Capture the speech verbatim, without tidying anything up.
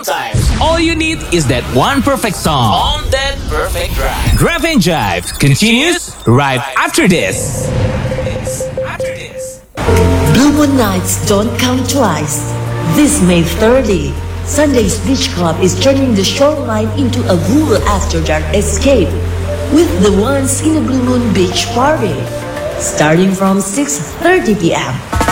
Sometimes all you need is that one perfect song on that perfect drive. Grab and Jive continues right after this. After this. Blue Moon Nights don't come twice. This May thirtieth, Sunday's Beach Club is turning the shoreline into a rural after-dark escape with the Once in a Blue Moon Beach Party, starting from six thirty p m